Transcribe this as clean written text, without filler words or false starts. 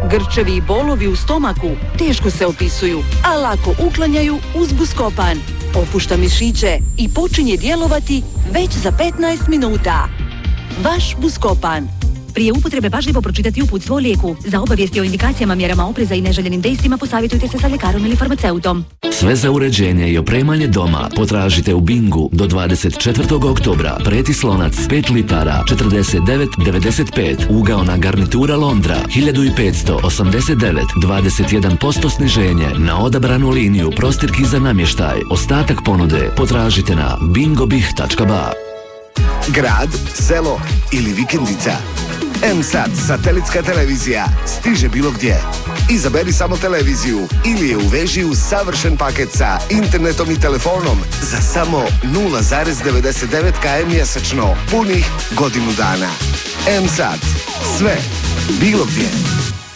Grčevi i bolovi u stomaku teško se opisuju, a lako uklanjaju uz Buscopan. Opušta mišiće i počinje djelovati već za 15 minuta. Vaš Buscopan. Prije upotrebe pažljivo pročitati uputstvo o lijeku. Za obavijesti o indikacijama, mjerama opreza i neželjenim dejstvima posavjetujte se sa ljekarom ili farmaceutom. Sve za uređenje i opremanje doma potražite u Bingu do 24. oktobra. Preti slonac 5 litara 49,95. Ugaona garnitura Londra 1589, 21% sniženje na odabranu liniju prostirki za namještaj. Ostatak ponude potražite na bingobih.ba. Grad, selo ili vikendica. M-Sat satelitska televizija stiže bilo gdje. Izaberi samo televiziju ili je uveži u savršen paket sa internetom i telefonom za samo 0,99 km mjesečno, punih godinu dana. M-Sat, sve, bilo gdje.